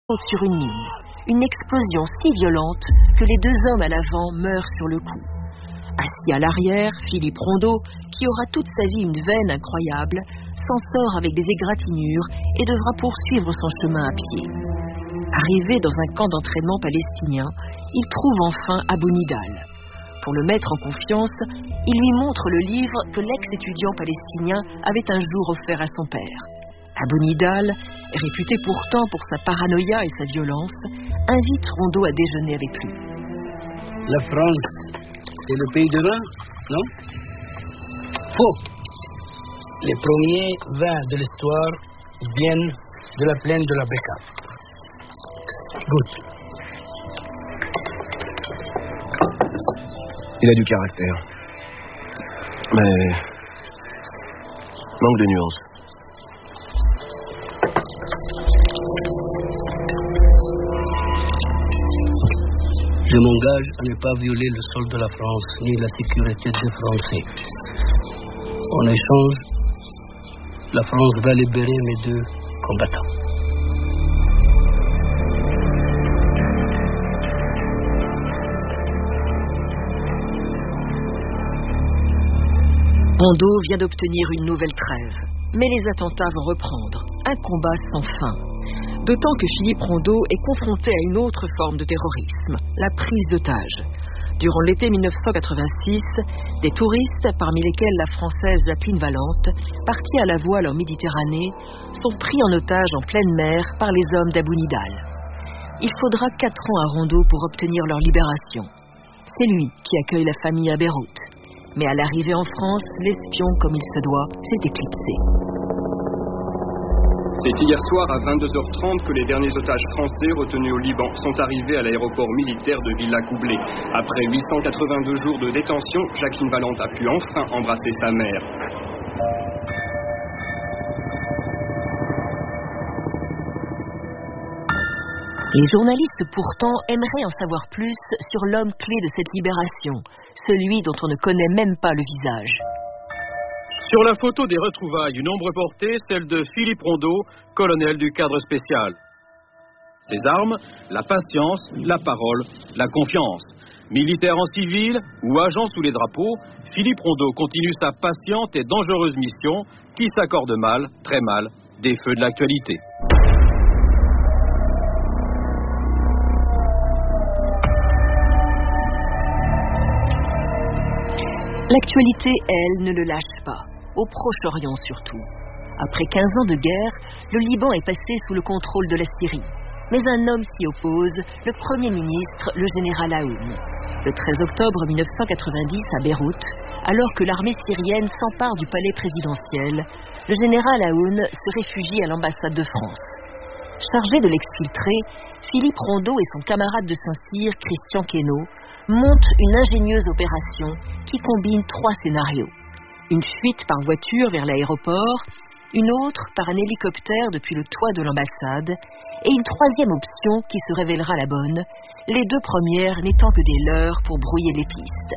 sur une mine. Une explosion si violente que les deux hommes à l'avant meurent sur le coup. Assis à l'arrière, Philippe Rondeau, qui aura toute sa vie une veine incroyable, s'en sort avec des égratignures et devra poursuivre son chemin à pied. Arrivé dans un camp d'entraînement palestinien, il trouve enfin Abou Nidal. Pour le mettre en confiance, il lui montre le livre que l'ex-étudiant palestinien avait un jour offert à son père. Abou Nidal, réputé pourtant pour sa paranoïa et sa violence, invite Rondeau à déjeuner avec lui. La France, c'est le pays de vin, non? Faux. Les premiers vins de l'histoire viennent de la plaine de la Bekaa. Goûte. Il a du caractère. Mais manque de nuances. Je m'engage à ne pas violer le sol de la France ni la sécurité des Français. En échange, la France va libérer mes deux combattants. Rondeau vient d'obtenir une nouvelle trêve, mais les attentats vont reprendre, un combat sans fin. D'autant que Philippe Rondeau est confronté à une autre forme de terrorisme, la prise d'otages. Durant l'été 1986, des touristes, parmi lesquels la Française Jacqueline Valente, partis à la voile en Méditerranée, sont pris en otage en pleine mer par les hommes d'Abou Nidal. Il faudra 4 ans à Rondeau pour obtenir leur libération. C'est lui qui accueille la famille à Beyrouth. Mais à l'arrivée en France, l'espion, comme il se doit, s'est éclipsé. C'est hier soir à 22h30 que les derniers otages français retenus au Liban sont arrivés à l'aéroport militaire de Villa-Coublé. Après 882 jours de détention, Jacqueline Valente a pu enfin embrasser sa mère. Les journalistes pourtant aimeraient en savoir plus sur l'homme clé de cette libération, celui dont on ne connaît même pas le visage. Sur la photo des retrouvailles, une ombre portée, celle de Philippe Rondeau, colonel du cadre spécial. Ses armes, la patience, la parole, la confiance. Militaire en civil ou agent sous les drapeaux, Philippe Rondeau continue sa patiente et dangereuse mission qui s'accorde mal, très mal, des feux de l'actualité. L'actualité, elle, ne le lâche pas, au Proche-Orient surtout. Après 15 ans de guerre, le Liban est passé sous le contrôle de la Syrie. Mais un homme s'y oppose, le Premier ministre, le général Aoun. Le 13 octobre 1990, à Beyrouth, alors que l'armée syrienne s'empare du palais présidentiel, le général Aoun se réfugie à l'ambassade de France. Chargé de l'exfiltrer, Philippe Rondeau et son camarade de Saint-Cyr, Christian Queneau, montent une ingénieuse opération qui combine 3 scénarios. Une fuite par voiture vers l'aéroport, une autre par un hélicoptère depuis le toit de l'ambassade, et une 3e option qui se révélera la bonne, les 2 premières n'étant que des leurres pour brouiller les pistes.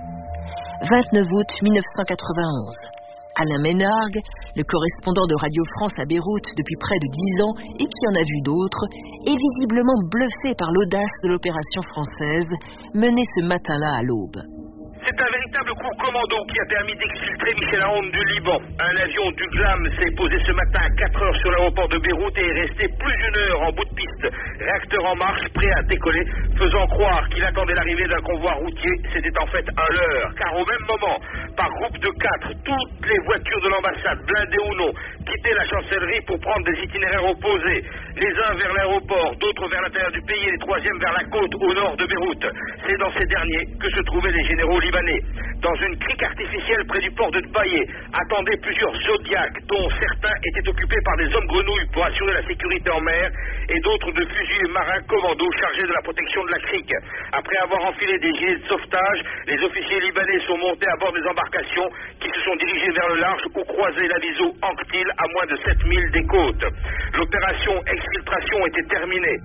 29 août 1991. Alain Ménargue, le correspondant de Radio France à Beyrouth depuis près de 10 ans et qui en a vu d'autres, est visiblement bluffé par l'audace de l'opération française menée ce matin-là à l'aube. C'est un véritable coup commando qui a permis d'exfiltrer Michel Aoun du Liban. Un avion du GLAM s'est posé ce matin à 4 heures sur l'aéroport de Beyrouth et est resté plus d'1 heure en bout de piste. Réacteur en marche, prêt à décoller, faisant croire qu'il attendait l'arrivée d'un convoi routier. C'était en fait un leurre, car au même moment, par groupe de 4, toutes les voitures de l'ambassade, blindées ou non, quittaient la chancellerie pour prendre des itinéraires opposés. Les uns vers l'aéroport, d'autres vers l'intérieur du pays et les 3e vers la côte au nord de Beyrouth. C'est dans ces derniers que se trouvaient les généraux libanais. Dans une crique artificielle près du port de Tbaïé, attendaient plusieurs Zodiacs, dont certains étaient occupés par des hommes grenouilles pour assurer la sécurité en mer, et d'autres de fusiliers marins commandos chargés de la protection de la crique. Après avoir enfilé des gilets de sauvetage, les officiers libanais sont montés à bord des embarcations qui se sont dirigées vers le large ou croisé l'aviso Anctil à moins de 7000 des côtes. L'opération exfiltration était terminée.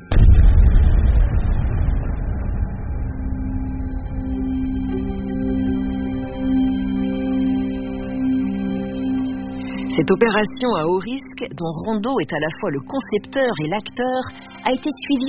Cette opération à haut risque, dont Rondeau est à la fois le concepteur et l'acteur, a été suivie